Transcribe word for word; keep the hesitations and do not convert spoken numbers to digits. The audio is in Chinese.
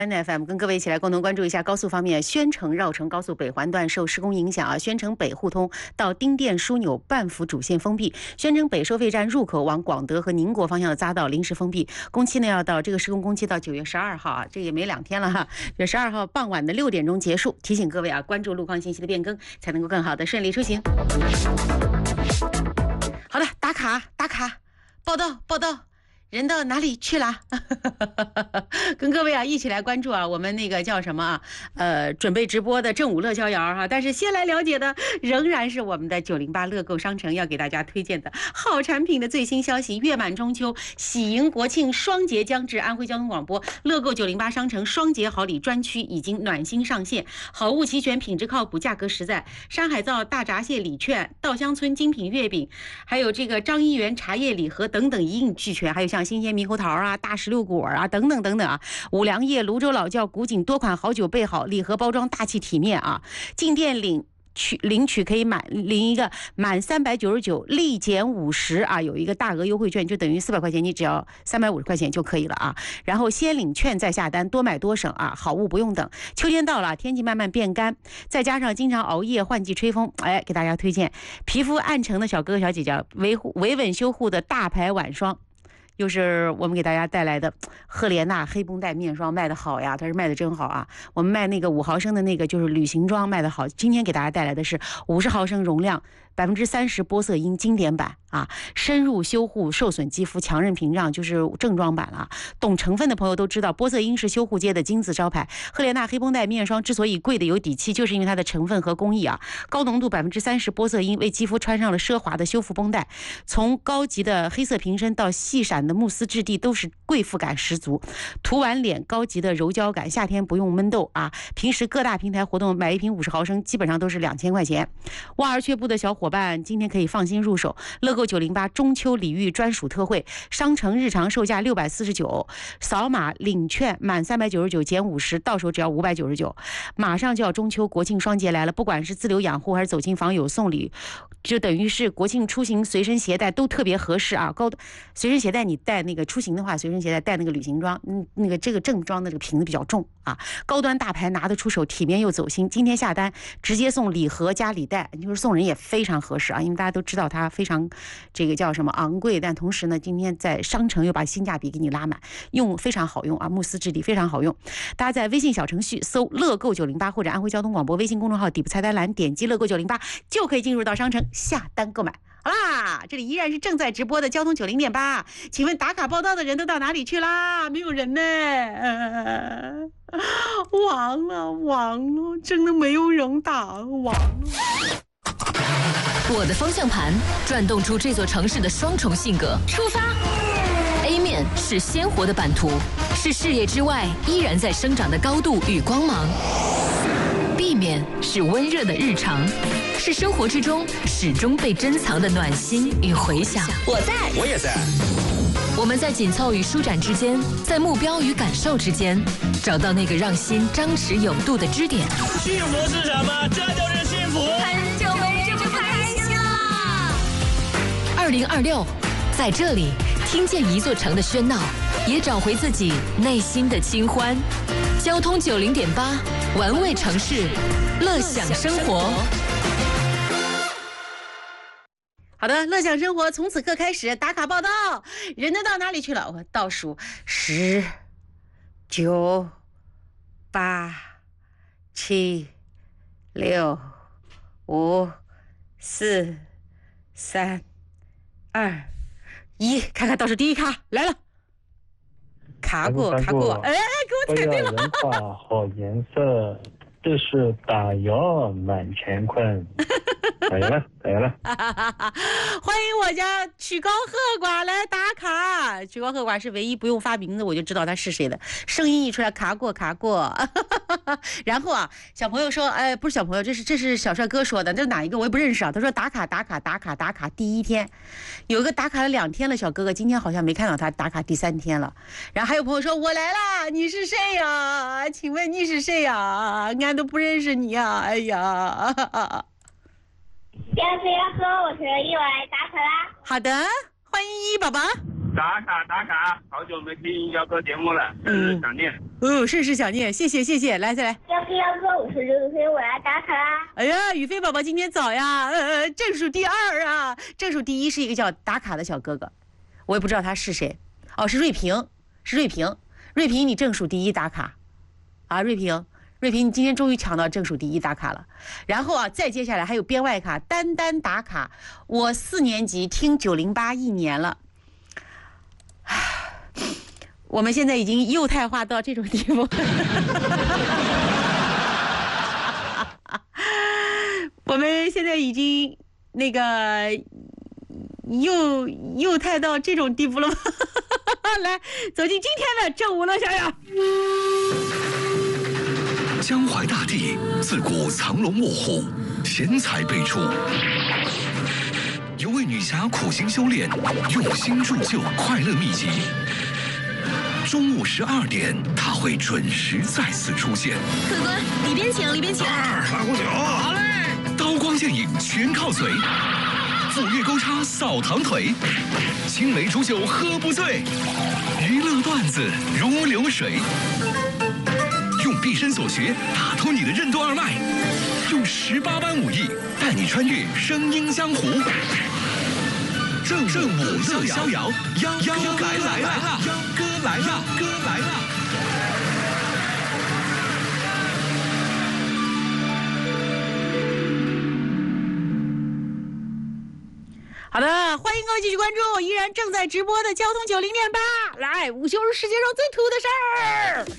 N F M 跟各位一起来共同关注一下高速方面，宣城绕城高速北环段受施工影响啊，宣城北互通到丁店枢纽半幅主线封闭，宣城北收费站入口往广德和宁国方向的匝道临时封闭，工期呢要到这个施工工期到九月十二号啊，这也没两天了哈，九月十二号傍晚的六点钟结束。提醒各位啊，关注路况信息的变更，才能够更好的顺利出行。好的，打卡打卡，报道报道。人到哪里去了？跟各位啊一起来关注啊，我们那个叫什么啊？呃，准备直播的正午乐逍遥哈。但是先来了解的仍然是我们的九零八乐购商城要给大家推荐的好产品的最新消息。月满中秋，喜迎国庆，双节将至，安徽交通广播乐购九零八商城双节好礼专区已经暖心上线，好物齐全，品质靠谱，价格实在。山海灶大闸蟹礼券、稻香村精品月饼，还有这个张一元茶叶礼盒等等一应俱全，还有像新鲜猕猴桃啊、大石榴果啊等等等等啊，五粮液、泸州老窖、古井多款好酒备好，礼盒包装大气体面啊，进店领取领取可以满领一个满三百九十九立减五十啊，有一个大额优惠券，就等于四百块钱，你只要三百五十块钱就可以了啊。然后先领券再下单，多买多省啊，好物不用等。秋天到了，天气慢慢变干，再加上经常熬夜、换季、吹风，哎，给大家推荐皮肤暗沉的小哥哥小姐姐维护维稳修护的大牌晚霜。又是我们给大家带来的赫莲娜黑绷带面霜，卖的好呀，它是卖的真好啊。我们卖那个五毫升的那个就是旅行装卖的好，今天给大家带来的是五十毫升容量，百分之三十玻色因经典版啊，深入修护受损肌肤，强韧屏障，就是正装版了。懂成分的朋友都知道，玻色因是修护界的金字招牌。赫莲娜黑绷带面霜之所以贵的有底气，就是因为它的成分和工艺啊，高浓度百分之三十玻色因为肌肤穿上了奢华的修复绷带，从高级的黑色瓶身到细闪的慕斯质地，都是贵妇感十足。涂完脸高级的柔焦感，夏天不用闷痘啊。平时各大平台活动买一瓶五十毫升，基本上都是两千块钱。望而却步的小伙伴，今天可以放心入手乐购九零八中秋礼遇专属特惠，商城日常售价六百四十九，扫码领券满三百九十九减五十，到手只要五百九十九。马上就要中秋国庆双节来了，不管是自留养护还是走亲访友送礼，就等于是国庆出行随身携带都特别合适啊。高随身携带你带那个出行的话，随身携带带那个旅行装，嗯，那个这个正装的这个瓶子比较重啊，高端大牌拿得出手，体面又走心。今天下单直接送礼盒加礼袋，就是送人也非常合适啊，因为大家都知道它非常这个叫什么昂贵，但同时呢，今天在商城又把性价比给你拉满，用非常好用啊，慕斯质地非常好用。大家在微信小程序搜乐购九零八或者安徽交通广播微信公众号底部菜单栏点击乐购九零八就可以进入到商城下单购买。好啦，这里依然是正在直播的交通九零点八，请问打卡报道的人都到哪里去啦？没有人呢，呃、完了完了，真的没有人打，完了。 我的方向盘转动出这座城市的双重性格。出发 A 面是鲜活的版图，是事业之外依然在生长的高度与光芒。B 面是温热的日常，是生活之中始终被珍藏的暖心与回响。 我在， 我也在。 我们在紧凑与舒展之间，在目标与感受之间，找到那个让心张弛有度的支点。 幸福是什么？这就是幸福。 很久没这么开心了。 二零二六，在这里听见一座城的喧闹，也找回自己内心的清欢。交通九零点八，玩味城市，乐享生活。 好的，乐享生活从此刻开始，打卡报道，人都到哪里去了？我倒数十、九、八、七、六、五、四、三、二、一，看看倒数第一卡来了。卡过卡过，哎，给我踩对了。 人画好颜色，这是打油满乾坤。打油了，打油了。 欢迎我家曲高鹤寡来打卡。曲高鹤寡是唯一不用发名字我就知道他是谁的，声音一出来卡过卡过。然后啊，小朋友说，哎，不是小朋友，这是这是小帅哥说的，这是哪一个我也不认识啊。他说打卡打卡打卡打卡第一天，有一个打卡了两天了小哥哥，今天好像没看到他打卡第三天了。然后还有朋友说我来啦，你是谁呀？请问你是谁呀？俺都不认识你呀，哎呀。 要不要和我可以我来打卡啦？ 好的，欢迎一宝宝。 打卡打卡，好久没听幺哥节目了，嗯，想念。 哦，甚是想念，谢谢谢谢，来再来。 幺哥幺哥，我是刘宇飞，我来打卡啦。 哎呀，宇飞宝宝今天早呀，呃，正数第二啊，正数第一是一个叫打卡的小哥哥，我也不知道他是谁，哦，是瑞平，是瑞平，瑞平你正数第一打卡，啊，瑞平。瑞平，你今天终于抢到正数第一打卡了，然后啊，再接下来还有编外卡，丹丹打卡。我四年级听九零八一年了，我们现在已经幼态化到这种地步。我们现在已经那个幼幼态到这种地步了吗？来，走进今天的正午乐逍遥。 江淮大地自古藏龙卧虎，贤才辈出。有位女侠苦心修炼，用心铸就快乐秘籍。中午十二点，她会准时再次出现。 客官，里边请，里边请。 二拉壶酒，好嘞。刀光剑影全靠嘴，斧钺钩叉扫堂腿，青梅煮酒喝不醉，娱乐段子如流水。用毕生所学打通你的任督二脉，用十八般武艺带你穿越声音江湖。正正午乐逍遥，幺幺哥来了，幺哥来了，哥来了。 好的，欢迎各位继续关注依然正在直播的交通九零点八，来午休是世界上最土的事儿。